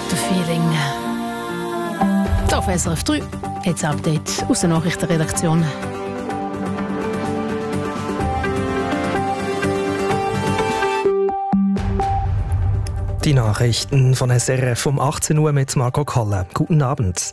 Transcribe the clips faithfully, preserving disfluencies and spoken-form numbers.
Theaterfeeling. Auf S R F drei, jetzt Update aus der Nachrichtenredaktion. Die Nachrichten von S R F um achtzehn Uhr mit Marco Koller. Guten Abend.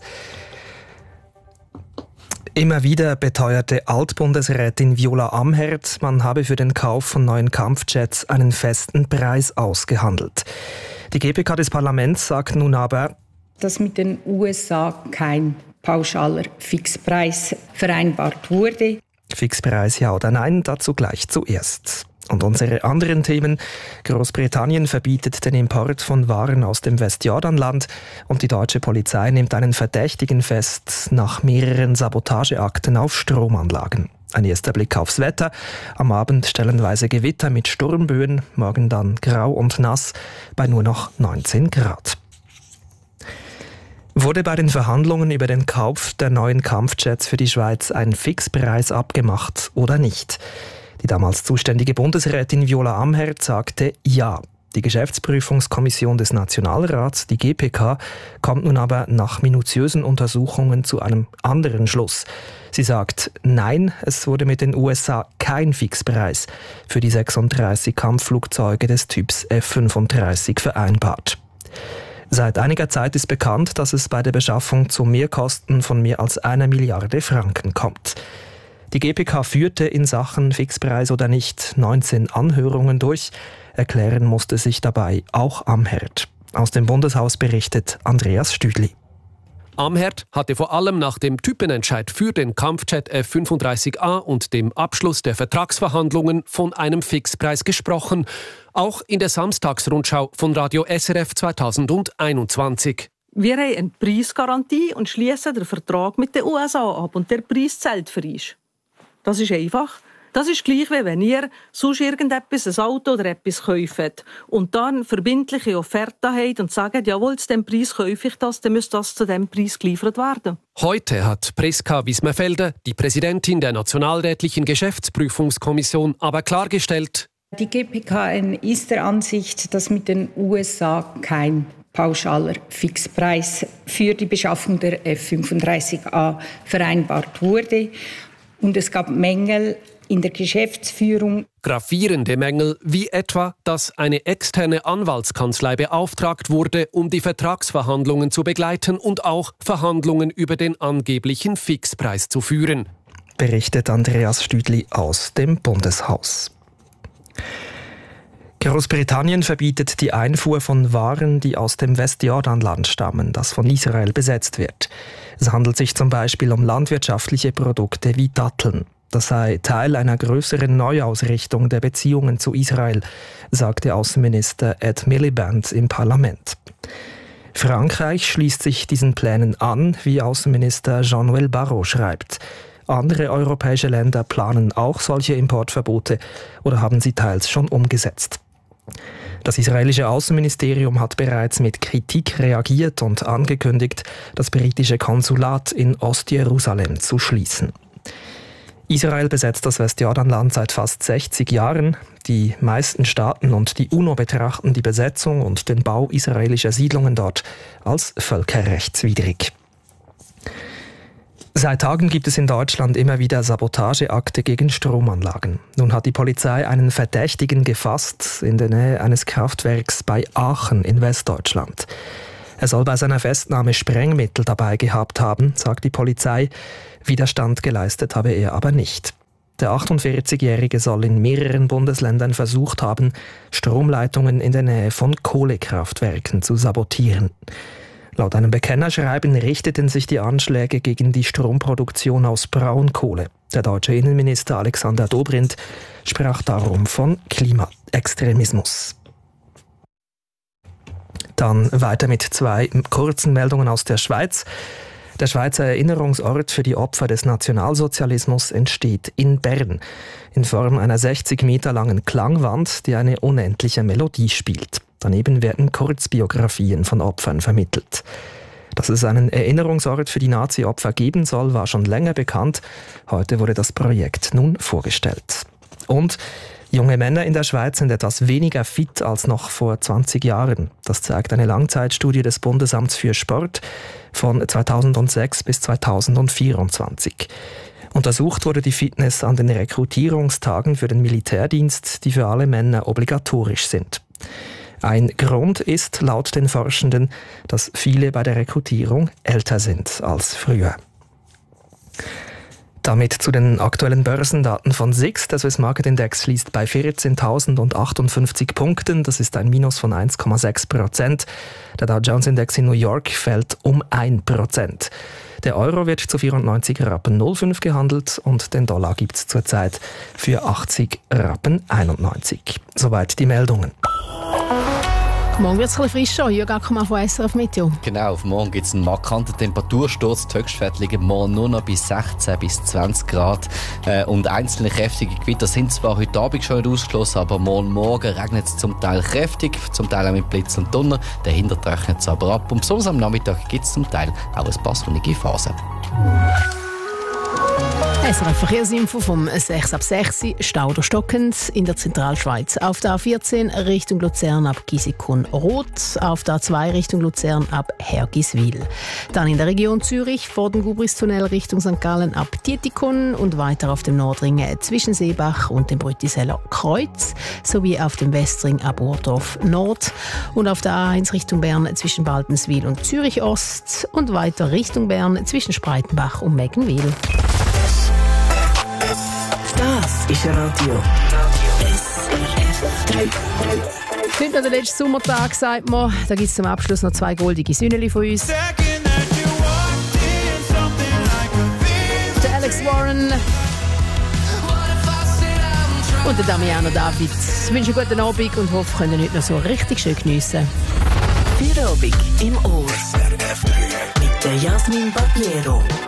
Immer wieder beteuerte Altbundesrätin Viola Amherd, man habe für den Kauf von neuen Kampfjets einen festen Preis ausgehandelt. Die G P K des Parlaments sagt nun aber, dass mit den U S A kein pauschaler Fixpreis vereinbart wurde. Fixpreis ja oder nein, dazu gleich zuerst. Und unsere anderen Themen. Großbritannien verbietet den Import von Waren aus dem Westjordanland und die deutsche Polizei nimmt einen Verdächtigen fest nach mehreren Sabotageakten auf Stromanlagen. Ein erster Blick aufs Wetter. Am Abend stellenweise Gewitter mit Sturmböen, morgen dann grau und nass bei nur noch neunzehn Grad. Wurde bei den Verhandlungen über den Kauf der neuen Kampfjets für die Schweiz ein Fixpreis abgemacht oder nicht? Die damals zuständige Bundesrätin Viola Amherd sagte ja. Die Geschäftsprüfungskommission des Nationalrats, die G P K, kommt nun aber nach minutiösen Untersuchungen zu einem anderen Schluss. Sie sagt, nein, es wurde mit den U S A kein Fixpreis für die sechsunddreißig Kampfflugzeuge des Typs F fünfunddreißig vereinbart. Seit einiger Zeit ist bekannt, dass es bei der Beschaffung zu Mehrkosten von mehr als einer Milliarde Franken kommt. Die G P K führte in Sachen Fixpreis oder nicht neunzehn Anhörungen durch. Erklären musste sich dabei auch Amherd. Aus dem Bundeshaus berichtet Andreas Stüdli. Amherd hatte vor allem nach dem Typenentscheid für den Kampfjet F fünfunddreißig A und dem Abschluss der Vertragsverhandlungen von einem Fixpreis gesprochen. Auch in der Samstagsrundschau von Radio S R F zweitausendeinundzwanzig. Wir haben eine Preisgarantie und schließen den Vertrag mit den U S A ab und der Preis zählt für uns. Das ist einfach. Das ist gleich, wie wenn ihr sonst irgendetwas, ein Auto oder etwas kauft und dann verbindliche Offerte habt und sagt, jawohl, zu diesem Preis kaufe ich das, dann muss das zu diesem Preis geliefert werden. Heute hat Priska Wismerfelder, die Präsidentin der Nationalrätlichen Geschäftsprüfungskommission, aber klargestellt, die G P K ist der Ansicht, dass mit den U S A kein pauschaler Fixpreis für die Beschaffung der F fünfunddreißig A vereinbart wurde. Und es gab Mängel in der Geschäftsführung. Gravierende Mängel, wie etwa, dass eine externe Anwaltskanzlei beauftragt wurde, um die Vertragsverhandlungen zu begleiten und auch Verhandlungen über den angeblichen Fixpreis zu führen. Berichtet Andreas Stüdli aus dem Bundeshaus. Großbritannien verbietet die Einfuhr von Waren, die aus dem Westjordanland stammen, das von Israel besetzt wird. Es handelt sich zum Beispiel um landwirtschaftliche Produkte wie Datteln. Das sei Teil einer größeren Neuausrichtung der Beziehungen zu Israel, sagte Außenminister Ed Miliband im Parlament. Frankreich schließt sich diesen Plänen an, wie Außenminister Jean-Noël Barrot schreibt. Andere europäische Länder planen auch solche Importverbote oder haben sie teils schon umgesetzt. Das israelische Außenministerium hat bereits mit Kritik reagiert und angekündigt, das britische Konsulat in Ostjerusalem zu schließen. Israel besetzt das Westjordanland seit fast sechzig Jahren. Die meisten Staaten und die UNO betrachten die Besetzung und den Bau israelischer Siedlungen dort als völkerrechtswidrig. Seit Tagen gibt es in Deutschland immer wieder Sabotageakte gegen Stromanlagen. Nun hat die Polizei einen Verdächtigen gefasst in der Nähe eines Kraftwerks bei Aachen in Westdeutschland. Er soll bei seiner Festnahme Sprengmittel dabei gehabt haben, sagt die Polizei. Widerstand geleistet habe er aber nicht. Der achtundvierzigjährige soll in mehreren Bundesländern versucht haben, Stromleitungen in der Nähe von Kohlekraftwerken zu sabotieren. Laut einem Bekennerschreiben richteten sich die Anschläge gegen die Stromproduktion aus Braunkohle. Der deutsche Innenminister Alexander Dobrindt sprach darum von Klimaextremismus. Dann weiter mit zwei kurzen Meldungen aus der Schweiz. Der Schweizer Erinnerungsort für die Opfer des Nationalsozialismus entsteht in Bern in Form einer sechzig Meter langen Klangwand, die eine unendliche Melodie spielt. Daneben werden Kurzbiografien von Opfern vermittelt. Dass es einen Erinnerungsort für die Nazi-Opfer geben soll, war schon länger bekannt. Heute wurde das Projekt nun vorgestellt. Und Junge Männer in der Schweiz sind etwas weniger fit als noch vor zwanzig Jahren. Das zeigt eine Langzeitstudie des Bundesamts für Sport von zweitausendsechs bis zweitausendvierundzwanzig. Untersucht wurde die Fitness an den Rekrutierungstagen für den Militärdienst, die für alle Männer obligatorisch sind. Ein Grund ist laut den Forschenden, dass viele bei der Rekrutierung älter sind als früher. Damit zu den aktuellen Börsendaten von S I X. Der Swiss Market Index schließt bei vierzehntausendachtundsechzig Punkten. Das ist ein Minus von eins Komma sechs Prozent. Der Dow Jones Index in New York fällt um ein Prozent. Der Euro wird zu vierundneunzig Rappen null fünf gehandelt und den Dollar gibt es zurzeit für achtzig Rappen einundneunzig. Soweit die Meldungen. Morgen wird es ein bisschen frischer. Jürgen Ackermann von S R F Meteo. Genau, auf morgen gibt es einen markanten Temperatursturz. Die Höchstwerte liegen morgen nur noch bei sechzehn bis zwanzig Grad. Äh, und einzelne kräftige Gewitter sind zwar heute Abend schon nicht ausgeschlossen, aber morgen Morgen regnet es zum Teil kräftig, zum Teil auch mit Blitz und Donner. Dahinter trocknet es aber ab. Und besonders am Nachmittag gibt es zum Teil auch ein paar sonnige Phasen. S R F Verkehrsinfo vom sechs ab sechs, Stau oder stockend in der Zentralschweiz. Auf der A vierzehn Richtung Luzern ab Gisikon-Rot, auf der A zwei Richtung Luzern ab Hergiswil. Dann in der Region Zürich vor dem Gubristunnel Richtung Sankt Gallen ab Dietikon und weiter auf dem Nordring zwischen Seebach und dem Brütiseller Kreuz, sowie auf dem Westring ab Urdorf Nord und auf der A eins Richtung Bern zwischen Baldenswil und Zürich Ost und weiter Richtung Bern zwischen Spreitenbach und Meggenwil. Das ist Radio S R F drei. Heute noch der letzte Sommertag, sagt man. Da gibt es zum Abschluss noch zwei goldige Sünneli von uns. Der Alex Warren und der Damiano David. Ich wünsche einen guten Abend und hoffe, ihr könnt heute noch so richtig schön geniessen. Feierabend im Ohr mit der Jasmin Badnero.